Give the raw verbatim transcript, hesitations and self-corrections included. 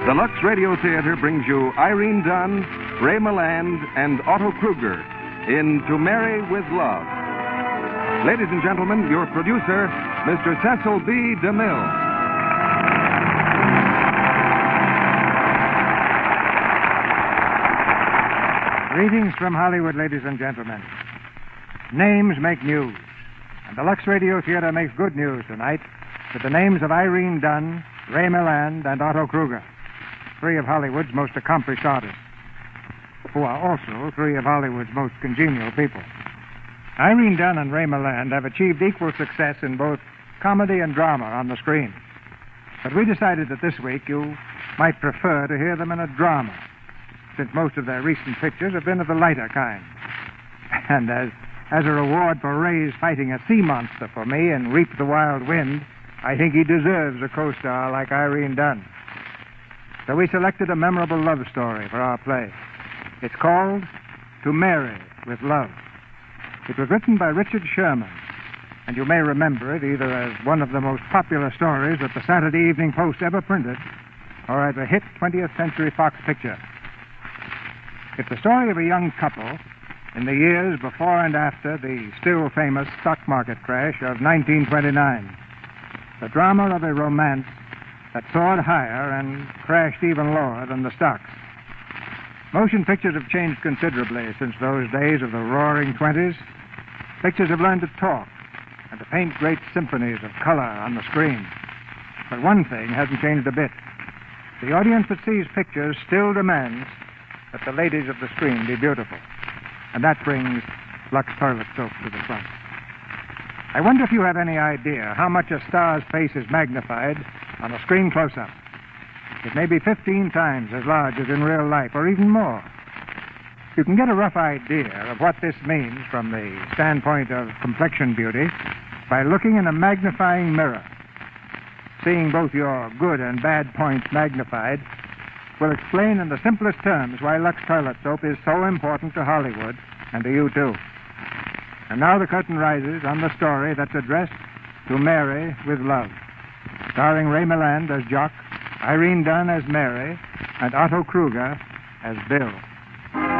The Lux Radio Theater brings you Irene Dunn, Ray Milland, and Otto Kruger in To Marry with Love. Ladies and gentlemen, your producer, Mister Cecil B. DeMille. Greetings from Hollywood, ladies and gentlemen. Names make news, and the Lux Radio Theater makes good news tonight with the names of Irene Dunn, Ray Milland, and Otto Kruger, three of Hollywood's most accomplished artists, who are also three of Hollywood's most congenial people. Irene Dunn and Ray Milland have achieved equal success in both comedy and drama on the screen. But we decided that this week you might prefer to hear them in a drama, since most of their recent pictures have been of the lighter kind. And as, as a reward for Ray's fighting a sea monster for me in Reap the Wild Wind, I think he deserves a co-star like Irene Dunn. So we selected a memorable love story for our play. It's called To Marry with Love. It was written by Richard Sherman, and you may remember it either as one of the most popular stories that the Saturday Evening Post ever printed, or as a hit twentieth Century Fox picture. It's the story of a young couple in the years before and after the still famous stock market crash of nineteen twenty-nine. The drama of a romance that soared higher and crashed even lower than the stocks. Motion pictures have changed considerably since those days of the roaring twenties. Pictures have learned to talk and to paint great symphonies of color on the screen. But one thing hasn't changed a bit. The audience that sees pictures still demands that the ladies of the screen be beautiful. And that brings Lux Toilet Soap to the front. I wonder if you have any idea how much a star's face is magnified on a screen close-up. It may be fifteen times as large as in real life, or even more. You can get a rough idea of what this means from the standpoint of complexion beauty by looking in a magnifying mirror. Seeing both your good and bad points magnified will explain in the simplest terms why Lux Toilet Soap is so important to Hollywood and to you, too. And now the curtain rises on the story that's addressed To Marry with Love, starring Ray Milland as Jock, Irene Dunn as Mary, and Otto Kruger as Bill.